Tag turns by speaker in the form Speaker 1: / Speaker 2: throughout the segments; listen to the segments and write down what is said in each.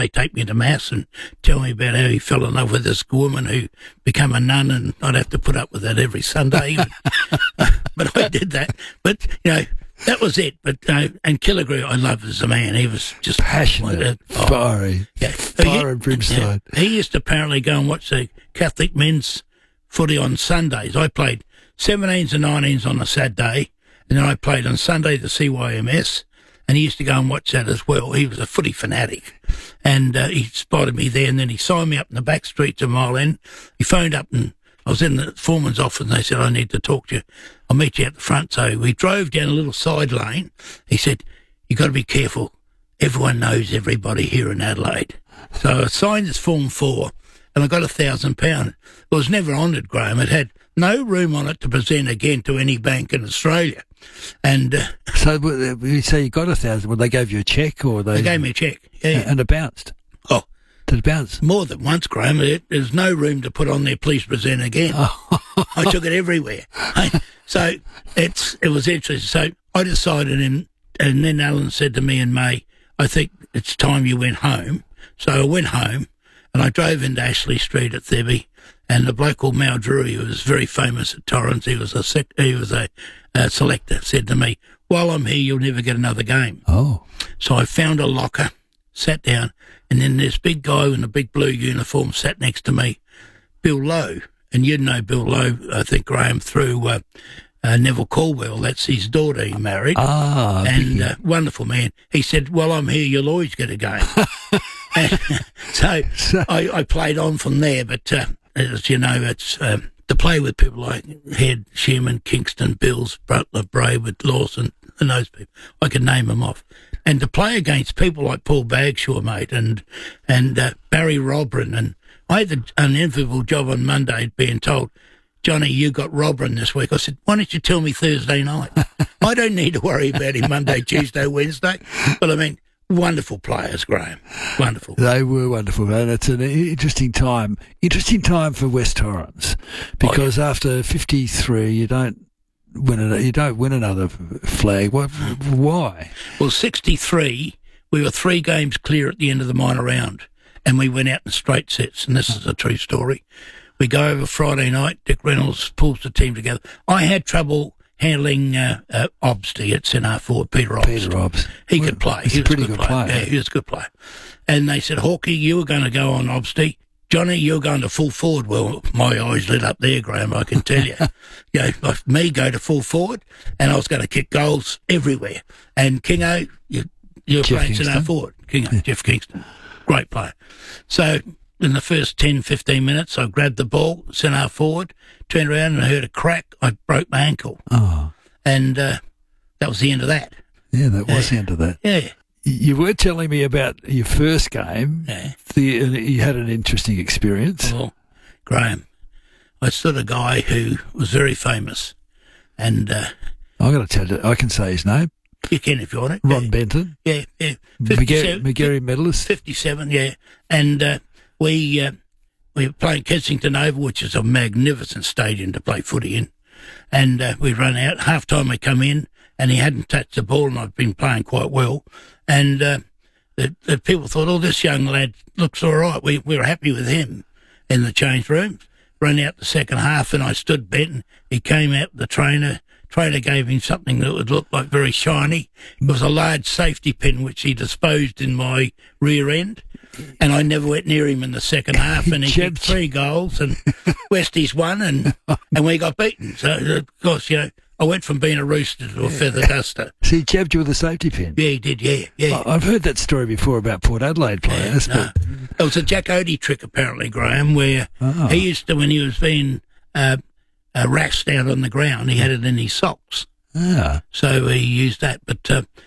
Speaker 1: Sunday take me to Mass and tell me about how he fell in love with this woman who became a nun, and I'd have to put up with that every Sunday. But I did that. But, that was it. But and Killigrew, I love as a man. He was just
Speaker 2: passionate, fiery, fire and brimstone.
Speaker 1: Yeah, he used to apparently go and watch the Catholic men's footy on Sundays. I played 17s and 19s on a Saturday, and then I played on Sunday the CYMS, and he used to go and watch that as well. He was a footy fanatic, and he spotted me there, and then he signed me up in the back streets of Mile End. He phoned up, and I was in the foreman's office, and they said, I need to talk to you. I'll meet you at the front. So we drove down a little side lane. He said, you got to be careful. Everyone knows everybody here in Adelaide. So I signed this Form 4, and I got £1,000. It was never honoured, Graham. It had no room on it to present again to any bank in Australia. And
Speaker 2: so you say you got 1,000. Well, they gave you a cheque, or they
Speaker 1: gave me a cheque, yeah.
Speaker 2: And it bounced.
Speaker 1: Oh,
Speaker 2: did it bounce?
Speaker 1: More than once, Graham. There's no room to put on there, please present again. I took it everywhere. So it was interesting. So I decided, and then Alan said to me in May, I think it's time you went home. So I went home, and I drove into Ashley Street at Thebby, and the bloke called Mal Drury, who was very famous at Torrens, he was a selector, said to me, while I'm here, you'll never get another game.
Speaker 2: Oh.
Speaker 1: So I found a locker, sat down, and then this big guy in a big blue uniform sat next to me, Bill Lowe. And you'd know Bill Lowe, I think, Graham, through Neville Caldwell. That's his daughter he married. And wonderful man. He said, well, I'm here, you'll always get a game. So I played on from there, but as you know, it's to play with people like Head, Sherman, Kingston, Bills, Butler, Brayward, Lawson, and those people. I can name them off. And to play against people like Paul Bagshaw, mate, and Barry Robran. And I had the unenviable job on Monday being told, Johnny, you got Robran this week. I said, why don't you tell me Thursday night? I don't need to worry about him Monday, Tuesday, Wednesday. But I mean, wonderful players, Graham. Wonderful.
Speaker 2: They were wonderful, and it's an interesting time. Interesting time for West Torrens, because after 53, you don't win another flag. Why?
Speaker 1: Well, 63, we were 3 games clear at the end of the minor round, and we went out in straight sets, and this is a true story. We go over Friday night, Dick Reynolds pulls the team together. I had trouble handling Obsty at centre forward, Peter Obbs. He could play.
Speaker 2: He was a pretty good player.
Speaker 1: Yeah, he was a good player. And they said, Hawkey, you were going to go on Obsty. Johnny, you're going to full forward. Well, my eyes lit up there, Graham, I can tell you. Like me go to full forward, and I was going to kick goals everywhere. And Kingo, you're playing centre forward. Jeff Kingston, great player. So in the first 10, 15 minutes, I grabbed the ball, centre forward, turned around and I heard a crack. I broke my ankle.
Speaker 2: Oh.
Speaker 1: And that was the end of that.
Speaker 2: Yeah, that was the end of that.
Speaker 1: Yeah.
Speaker 2: You were telling me about your first game.
Speaker 1: Yeah.
Speaker 2: You had an interesting experience.
Speaker 1: Well, Graham, I stood a guy who was very famous. And
Speaker 2: I'm going to tell you, I can say his name.
Speaker 1: You can if you want it.
Speaker 2: Ron Benton.
Speaker 1: Yeah.
Speaker 2: McGarry medalist.
Speaker 1: 57, yeah. And we were playing Kensington Oval, which is a magnificent stadium to play footy in. And we run out. Half time we come in, and he hadn't touched the ball, and I'd been playing quite well. And the people thought, oh, this young lad looks all right. We were happy with him in the change room. Ran out the second half, and I stood Benton. He came out, the trainer gave him something that would look like very shiny. It was a large safety pin, which he disposed in my rear end. And I never went near him in the second half, and he kicked 3 goals, and Westies won, and we got beaten. So, of course, I went from being a rooster to a feather duster.
Speaker 2: So he jabbed you with a safety pin?
Speaker 1: Yeah, he did, yeah.
Speaker 2: I've heard that story before about Port Adelaide players.
Speaker 1: Yeah, no. It was a Jack Odie trick, apparently, Graham, where he used to, when he was being rashed out on the ground, he had it in his socks.
Speaker 2: Ah.
Speaker 1: So he used that, but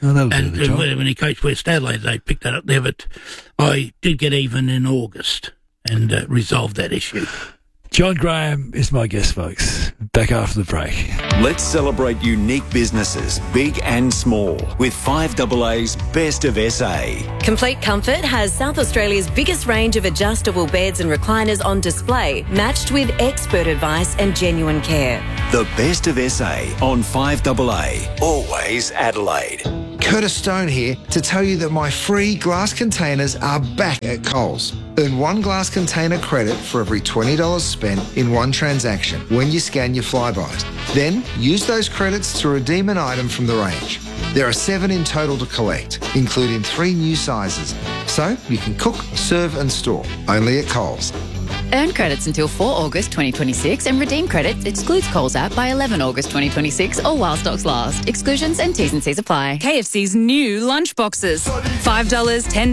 Speaker 1: when he coached West Adelaide, they picked that up there. But I did get even in August and resolved that issue.
Speaker 2: John Graham is my guest, folks. Back after the break.
Speaker 3: Let's celebrate unique businesses, big and small, with 5AA's Best of SA.
Speaker 4: Complete Comfort has South Australia's biggest range of adjustable beds and recliners on display, matched with expert advice and genuine care.
Speaker 3: The Best of SA on 5AA. Always Adelaide.
Speaker 5: Curtis Stone here to tell you that my free glass containers are back at Coles. Earn one glass container credit for every $20 spent in one transaction when you scan your Flybys. Then use those credits to redeem an item from the range. There are 7 in total to collect, including 3 new sizes. So you can cook, serve and store, only at Coles.
Speaker 6: Earn credits until 4 August 2026 and redeem credits excludes Coles app by 11 August 2026 or while stocks last. Exclusions and T's and C's apply.
Speaker 7: KFC's new lunch boxes. $5, $10,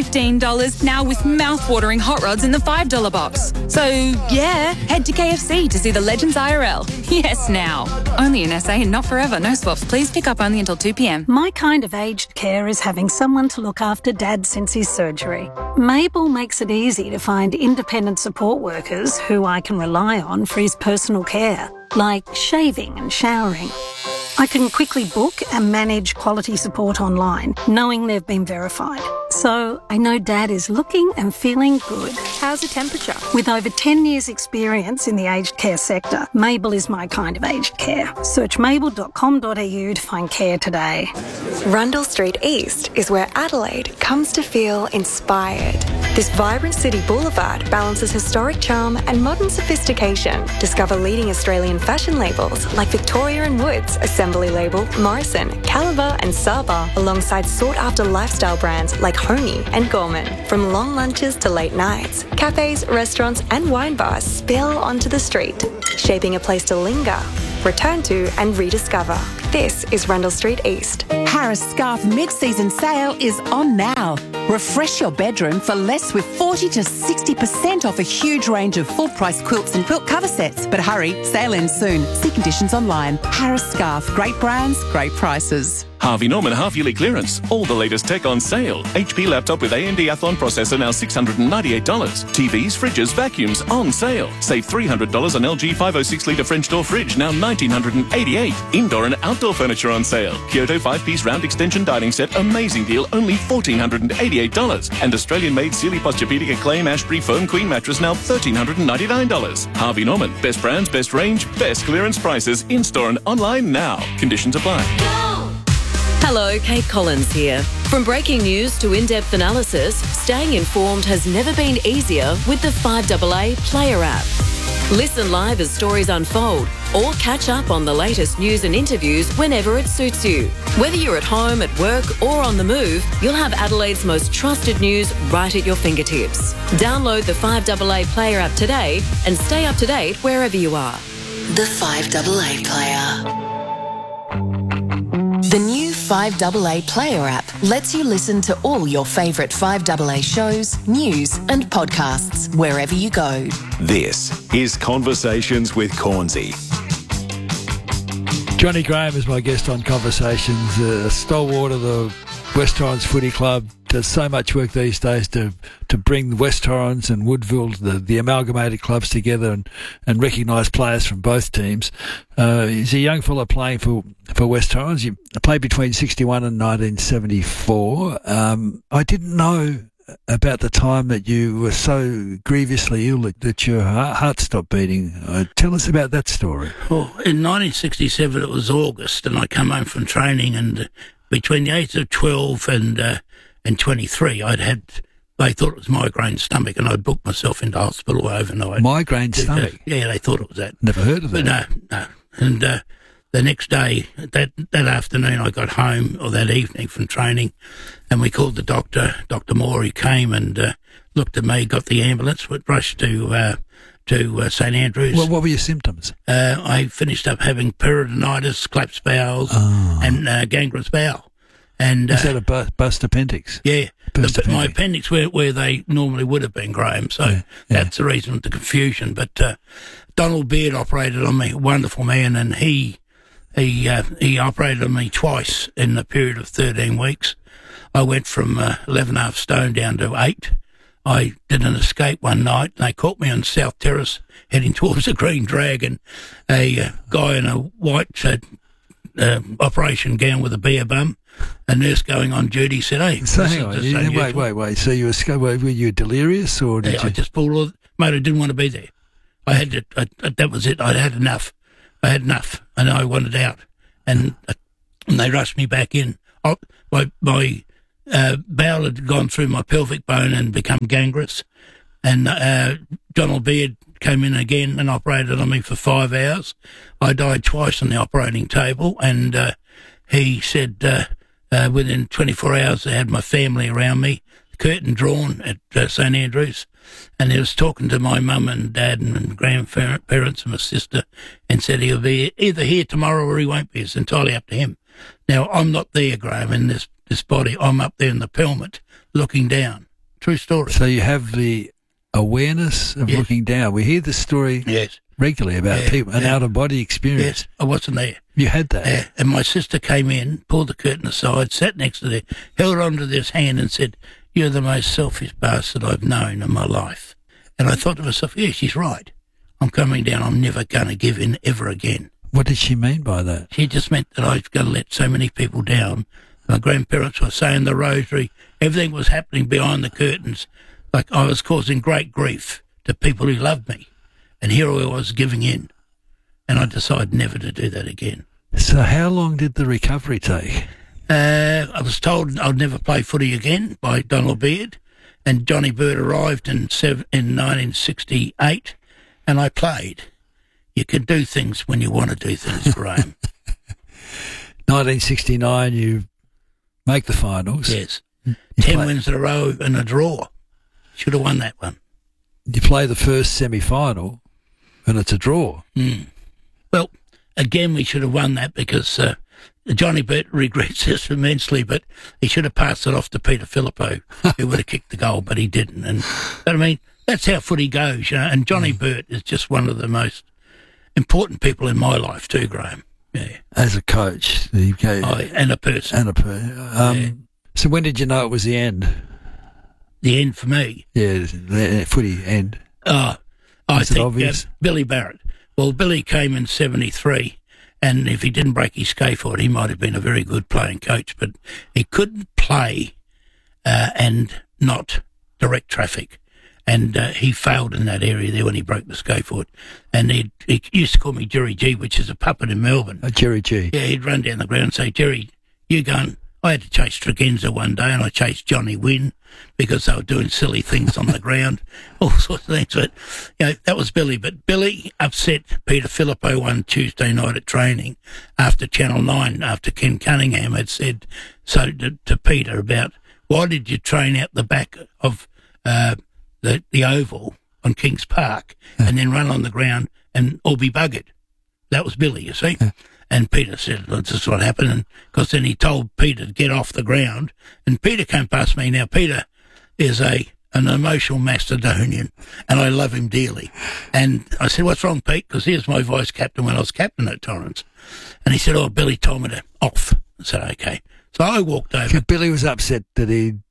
Speaker 7: $15, now with mouth-watering hot rods in the $5 box. So, yeah, head to KFC to see the Legends IRL. Yes, now. Only in SA and not forever. No swaps. Please pick up only until 2 p.m.
Speaker 8: My kind of aged care is having someone to look after Dad since his surgery. Mabel makes it easy to find independent support workers who I can rely on for his personal care, like shaving and showering. I can quickly book and manage quality support online, knowing they've been verified. So I know Dad is looking and feeling good.
Speaker 9: How's the temperature?
Speaker 8: With over 10 years' experience in the aged care sector, Mabel is my kind of aged care. Search mabel.com.au to find care today.
Speaker 9: Rundle Street East is where Adelaide comes to feel inspired. This vibrant city boulevard balances historic charm and modern sophistication. Discover leading Australian fashion labels like Victoria and Woods, Assembly Label, Morrison, Caliber and Saba, alongside sought-after lifestyle brands like Honey and Gorman. From long lunches to late nights, cafes, restaurants and wine bars spill onto the street, shaping a place to linger, return to and rediscover. This is Rundle Street East.
Speaker 10: Harris Scarf mid-season sale is on now. Refresh your bedroom for less with 40 to 60% off a huge range of full-price quilts and quilt cover sets. But hurry, sale ends soon. See conditions online. Harris Scarf, great brands, great prices.
Speaker 11: Harvey Norman half-yearly clearance. All the latest tech on sale. HP laptop with AMD Athlon processor now $698. TVs, fridges, vacuums on sale. Save $300 on LG 506-litre French door fridge, now $1,988. Indoor and outdoor furniture on sale. Kyoto 5-piece round extension dining set, amazing deal, only $1,488. And Australian-made Sealy Posturepedic Acclaim Ashbury Foam Queen mattress, now $1,399. Harvey Norman, best brands, best range, best clearance prices, in-store and online now. Conditions apply.
Speaker 4: Hello, Kate Collins here. From breaking news to in-depth analysis, staying informed has never been easier with the 5AA Player app. Listen live as stories unfold or catch up on the latest news and interviews whenever it suits you. Whether you're at home, at work or on the move, you'll have Adelaide's most trusted news right at your fingertips. Download the 5AA Player app today and stay up to date wherever you are.
Speaker 12: The 5AA Player. The new 5AA Player app lets you listen to all your favourite 5AA shows, news and podcasts wherever you go.
Speaker 3: This is Conversations with Cornsey.
Speaker 2: Johnny Graham is my guest on Conversations, a stalwart of the West Torrens Footy Club. Does so much work these days to bring West Torrens and Woodville, the amalgamated clubs, together and recognise players from both teams. He's a young fella playing for West Torrens. He played between 61 and 1974. I didn't know about the time that you were so grievously ill that your heart stopped beating. Tell us about that story.
Speaker 1: Well, in 1967 it was August, and I come home from training, and between the ages of 12 and 23, they thought it was migraine stomach, and I booked myself into hospital overnight.
Speaker 2: Migraine stomach?
Speaker 1: Yeah, they thought it was that.
Speaker 2: Never heard of that.
Speaker 1: But no. And the next day, that afternoon, I got home, or that evening from training, and we called the doctor, Dr. Moore. He came and looked at me, got the ambulance, went rushed to St Andrews.
Speaker 2: Well, what were your symptoms?
Speaker 1: I finished up having peritonitis, collapsed bowels, and gangrenous bowel. And
Speaker 2: is that a burst appendix?
Speaker 1: Yeah, my appendix where they normally would have been, Graham. So that's the reason of the confusion. But Donald Beard operated on me, a wonderful man, and he operated on me twice in a period of 13 weeks. I went from 11.5 stone down to 8. I did an escape one night, and they caught me on South Terrace heading towards the Green Dragon. A guy in a white operation gown with a beer bum, a nurse going on duty said, "Hey,
Speaker 2: so hang on, wait. So you escaped? Were you delirious, or did you?
Speaker 1: I just pulled all. Mate, I didn't want to be there. I had to. That was it. I had enough. And I wanted out, and they rushed me back in. my bowel had gone through my pelvic bone and become gangrenous. And Donald Beard came in again and operated on me for 5 hours. I died twice on the operating table, and he said within 24 hours I had my family around me, the curtain drawn at St Andrews, and he was talking to my mum and dad and grandparents and my sister, and said he'll be either here tomorrow or he won't be. It's entirely up to him. Now, I'm not there, Graham, in this body. I'm up there in the pelmet looking down. True story.
Speaker 2: So you have the awareness of looking down. We hear this story regularly about people, an out-of-body experience.
Speaker 1: Yes, I wasn't there.
Speaker 2: You had that.
Speaker 1: And my sister came in, pulled the curtain aside, sat next to her, held onto this hand and said, "You're the most selfish bastard I've known in my life." And I thought to myself, yeah, she's right. I'm coming down. I'm never going to give in ever again.
Speaker 2: What did she mean by that?
Speaker 1: She just meant that I've got to let so many people down. My grandparents were saying the rosary. Everything was happening behind the curtains. Like I was causing great grief to people who loved me. And here I was giving in. And I decided never to do that again.
Speaker 2: So how long did the recovery take?
Speaker 1: I was told I'd never play footy again by Donald Beard. And Johnny Bird arrived in 1968, and I played. You can do things when you want to do things, Graham.
Speaker 2: 1969, you make the finals.
Speaker 1: Yes. 10 wins in a row and a draw. Should have won that one.
Speaker 2: You play the first semi-final, and it's a draw.
Speaker 1: Well, again, we should have won that because Johnny Burt regrets this immensely, but he should have passed it off to Peter Filippo, who would have kicked the goal, but he didn't. But I mean, that's how footy goes, you know. And Johnny Burt is just one of the most important people in my life too, Graham. Yeah.
Speaker 2: As a coach,
Speaker 1: and a person.
Speaker 2: So when did you know it was the end?
Speaker 1: The end for me?
Speaker 2: Yeah, the footy end.
Speaker 1: I think Billy Barrett. Well, Billy came in 73, and if he didn't break his scaphoid, he might have been a very good playing coach, but he couldn't play and not direct traffic. And he failed in that area there when he broke the scaphoid. And he used to call me Jerry G, which is a puppet in Melbourne.
Speaker 2: Jerry G.
Speaker 1: Yeah, he'd run down the ground and say, "Jerry, you going?" I had to chase Tregenza one day, and I chased Johnny Wynn because they were doing silly things on the ground, all sorts of things. But, you know, that was Billy. But Billy upset Peter Filippo one Tuesday night at training after Channel 9, after Ken Cunningham had said so to Peter about, why did you train out the back of the oval on Kings Park and then run on the ground and all be buggered? That was Billy, you see. And Peter said, well, this is what happened. And because then he told Peter to get off the ground. And Peter came past me. Now, Peter is an emotional Macedonian, and I love him dearly. And I said, what's wrong, Pete? Because he was my vice captain when I was captain at Torrens. And he said, oh, Billy told me to off. I said, okay. So I walked over.
Speaker 2: Billy was upset that he'd...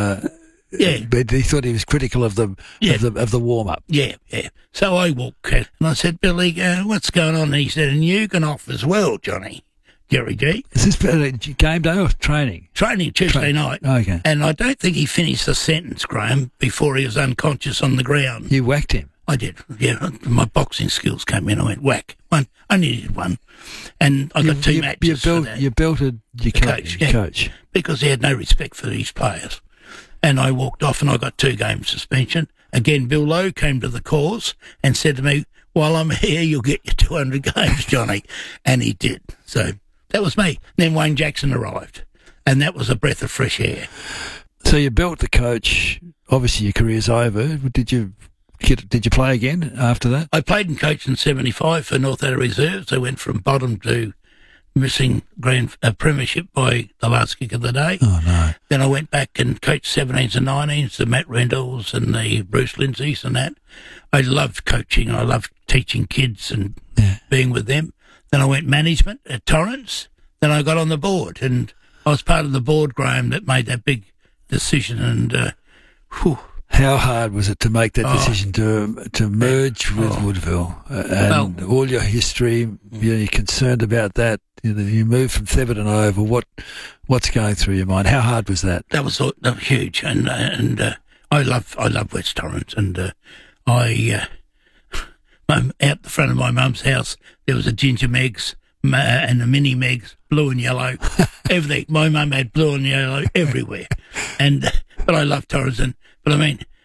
Speaker 2: but he thought he was critical of the warm up.
Speaker 1: Yeah. So I walked and I said, Billy, what's going on? And he said, and you can off as well, Johnny. Jerry G.
Speaker 2: Is this game day or training?
Speaker 1: Training Tuesday night.
Speaker 2: Okay.
Speaker 1: And I don't think he finished the sentence, Graham, before he was unconscious on the ground.
Speaker 2: You whacked him?
Speaker 1: I did. Yeah, my boxing skills came in. I went whack. One. I needed one, and I got two matches.
Speaker 2: You belted your coach
Speaker 1: because he had no respect for these players. And I walked off and I got 2 game suspension. Again, Bill Lowe came to the cause and said to me, while I'm here, you'll get your 200 games, Johnny. And he did. So that was me. Then Wayne Jackson arrived, and that was a breath of fresh air.
Speaker 2: So you built the coach. Obviously, your career's over. Did you play again after that?
Speaker 1: I played and coached in 75 for North Adelaide Reserves. I went from bottom to missing premiership by the last kick of the day.
Speaker 2: Oh, no.
Speaker 1: Then I went back and coached 17s and 19s, the Matt Rendalls and the Bruce Lindsays and that. I loved coaching. I loved teaching kids and being with them. Then I went management at Torrens. Then I got on the board, and I was part of the board, Graham, that made that big decision. And
Speaker 2: how hard was it to make that decision to merge with Woodville and all your history? You're concerned about that. You moved from Thebarton over. What's going through your mind? How hard was that?
Speaker 1: That was huge, and I love West Torrens, and out the front of my mum's house there was a Ginger Meg's and the mini Megs, blue and yellow, everything. My mum had blue and yellow everywhere. But I love Torres. But I mean,